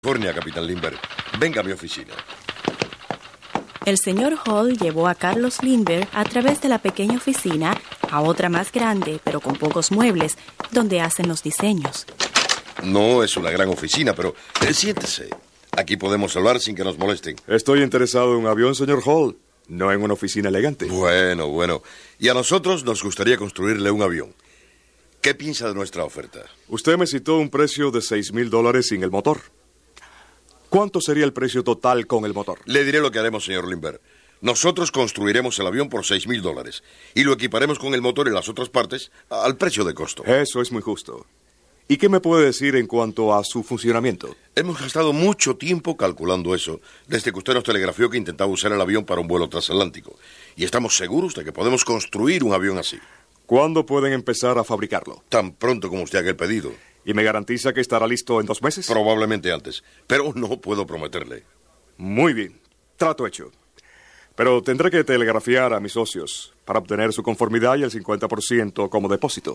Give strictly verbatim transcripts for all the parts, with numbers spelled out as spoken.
California, Capitán Lindbergh. Venga a mi oficina. El señor Hall llevó a Carlos Lindbergh a través de la pequeña oficina a otra más grande, pero con pocos muebles, donde hacen los diseños. No es una gran oficina, pero eh, siéntese. Aquí podemos hablar sin que nos molesten. Estoy interesado en un avión, señor Hall, no en una oficina elegante. Bueno, bueno. Y a nosotros nos gustaría construirle un avión. ¿Qué piensa de nuestra oferta? Usted me citó un precio de seis mil dólares sin el motor. ¿Cuánto sería el precio total con el motor? Le diré lo que haremos, señor Lindbergh. Nosotros construiremos el avión por seis mil dólares y lo equiparemos con el motor y las otras partes al precio de costo. Eso es muy justo. ¿Y qué me puede decir en cuanto a su funcionamiento? Hemos gastado mucho tiempo calculando eso, desde que usted nos telegrafió que intentaba usar el avión para un vuelo transatlántico. Y estamos seguros de que podemos construir un avión así. ¿Cuándo pueden empezar a fabricarlo? Tan pronto como usted haga el pedido. ¿Y me garantiza que estará listo en dos meses? Probablemente antes, pero no puedo prometerle. Muy bien, trato hecho. Pero tendré que telegrafiar a mis socios para obtener su conformidad y el cincuenta por ciento como depósito.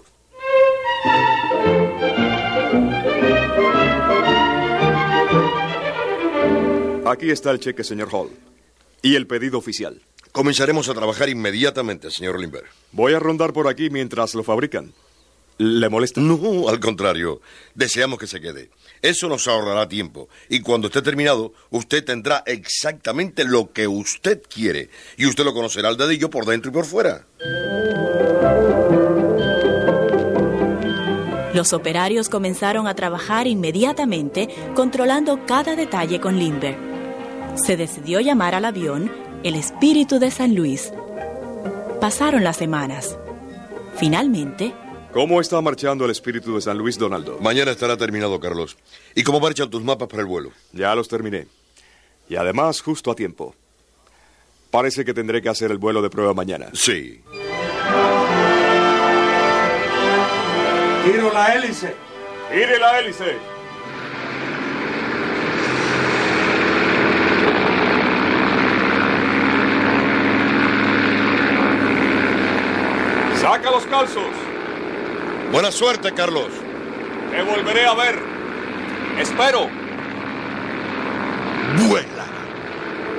Aquí está el cheque, señor Hall, y el pedido oficial. Comenzaremos a trabajar inmediatamente, señor Lindbergh. Voy a rondar por aquí mientras lo fabrican. ¿Le molesta? No, al contrario. Deseamos que se quede. Eso nos ahorrará tiempo. Y cuando esté terminado, usted tendrá exactamente lo que usted quiere. Y usted lo conocerá al dedillo por dentro y por fuera. Los operarios comenzaron a trabajar inmediatamente, controlando cada detalle con Lindbergh. Se decidió llamar al avión el Espíritu de San Luis. Pasaron las semanas. Finalmente... ¿Cómo está marchando el Espíritu de San Luis, Donaldo? Mañana estará terminado, Carlos. ¿Y cómo marchan tus mapas para el vuelo? Ya los terminé. Y además, justo a tiempo. Parece que tendré que hacer el vuelo de prueba mañana. Sí. ¡Giro la hélice! ¡Gire la hélice! ¡Saca los calzos! Buena suerte, Carlos. Te volveré a ver. Espero.